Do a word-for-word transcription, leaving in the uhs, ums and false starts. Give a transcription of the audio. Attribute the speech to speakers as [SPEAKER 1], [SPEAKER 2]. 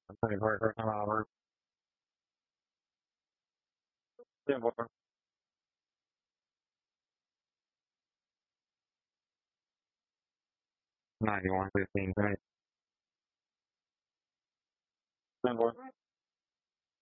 [SPEAKER 1] I'm pretty for first time out of work. ten four. ninety-one fifteen. ten four.